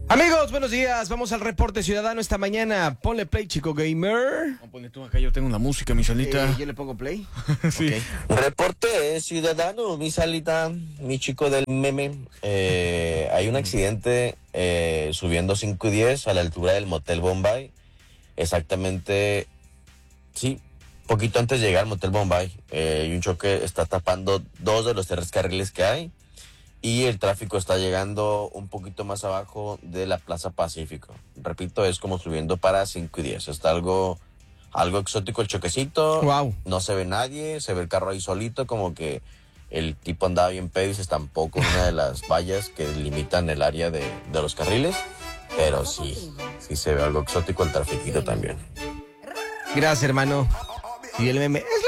Amigos, buenos días. Vamos al reporte ciudadano esta mañana. Ponle play, chico gamer. No, ponle tú acá, yo tengo la música, mi salita. Yo le pongo play. Sí. Okay. Reporte ciudadano, mi salita, mi chico del meme. Hay un accidente subiendo 5 y 10 a la altura del Motel Bombay. Exactamente, sí, poquito antes de llegar al Motel Bombay. Hay un choque, está tapando 2 de los 3 carriles que hay. Y el tráfico está llegando un poquito más abajo de la Plaza Pacífico. Repito, es como subiendo para 5 y 10. Está algo exótico el choquecito. Wow. No se ve nadie, se ve el carro ahí solito, como que el tipo andaba bien pedo y se estampó con una de las vallas que limitan el área de los carriles. Pero sí se ve algo exótico el trafiquito también. Gracias, hermano. Y el meme.